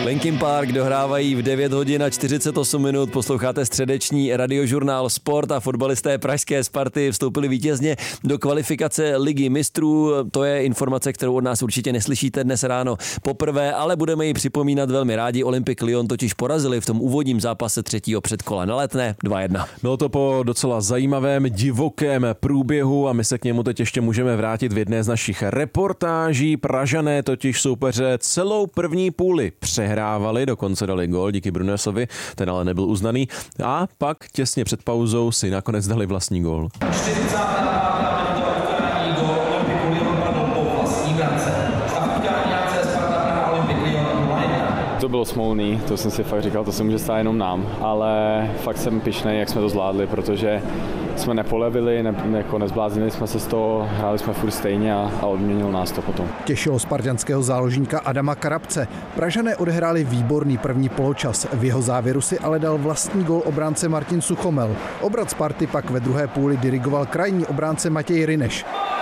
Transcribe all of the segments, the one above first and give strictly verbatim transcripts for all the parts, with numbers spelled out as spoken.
Linkin Park dohrávají v devět hodin a čtyřicet osm minut, posloucháte středeční radiožurnál Sport a fotbalisté pražské Sparty vstoupili vítězně do kvalifikace Ligy mistrů. To je informace, kterou od nás určitě neslyšíte dnes ráno poprvé, ale budeme ji připomínat velmi rádi. Olympique Lyon totiž porazili v tom úvodním zápase třetího předkola na Letné dva jedna. Bylo to po docela zajímavém, divokém průběhu a my se k němu teď ještě můžeme vrátit v jedné z našich reportáží. Pražané totiž soupeře celou první půli přehrávali, dokonce dali gól díky Brunesovi, ten ale nebyl uznaný a pak těsně před pauzou si nakonec dali vlastní gól. To bylo smolný, to jsem si fakt říkal, to se může stát jenom nám, ale fakt jsem pyšnej, jak jsme to zvládli, protože jsme nepolevili, ne, jako nezbláznili jsme se z toho, hráli jsme furt stejně a, a odměnil nás to potom. Těšilo spartanského záložníka Adama Karabce. Pražané odehráli výborný první poločas, v jeho závěru si ale dal vlastní gól obránce Martin Suchomel. Obrat Sparty pak ve druhé půli dirigoval krajní obránce Matěj Ryneš.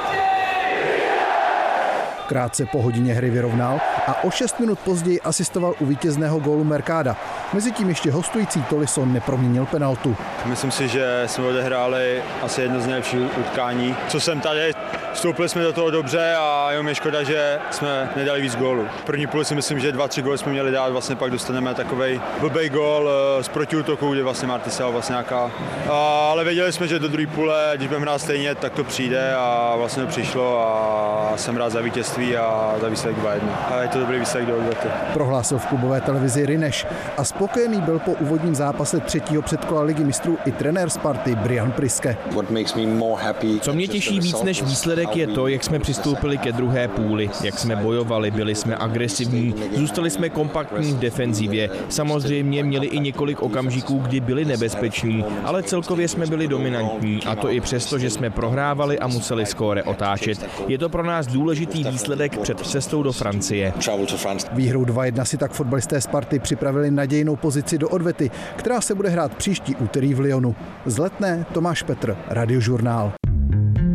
Krátce po hodině hry vyrovnal a o šest minut později asistoval u vítězného gólu Mercada. Mezitím ještě hostující Tolisso neproměnil penaltu. Myslím si, že jsme odehráli asi jedno z nejlepších utkání. Co jsem tady, vstoupili jsme do toho dobře a jenom je škoda, že jsme nedali víc gólů. V první půli si myslím, že dva, tři góly jsme měli dát, vlastně pak dostaneme takovej blbej gól z protiútoku, kde vlastně Martisel vlastně nějaká. Ale věděli jsme, že do druhé půle, když budeme hrát stejně, tak to přijde a vlastně to přišlo a jsem rád za vítězství a za výsledek dva jedna. A je to dobrý výsledek do odvety. Prohlásil v klubové televizi Ryneš a spokojený byl po úvodním zápase třetího předkola Ligy mistrů i trenér Sparty Brian Priske. Co mě těší víc než výsledek je to, jak jsme přistoupili ke druhé půli, jak jsme bojovali, byli jsme agresivní, zůstali jsme kompaktní v defenzivě. Samozřejmě měli i několik okamžiků, kdy byli nebezpeční, ale celkově jsme byli dominantní a to i přesto, že jsme prohrávali a museli skóre otáčet. Je to pro nás důležitý výsledek před cestou do Francie. Výhrou dva jedna si tak fotbalisté Sparty připravili nadějnou pozici do odvety, která se bude hrát příští úterý v Lyonu. Z Letné Tomáš Petr, Radiožurnál.